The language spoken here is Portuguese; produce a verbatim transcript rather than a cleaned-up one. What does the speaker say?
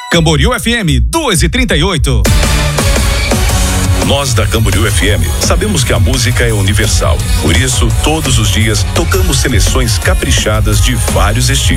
Camboriú F M duas e trinta e oito. Nós da Camboriú F M sabemos que a música é universal. Por isso, todos os dias tocamos seleções caprichadas de vários estilos.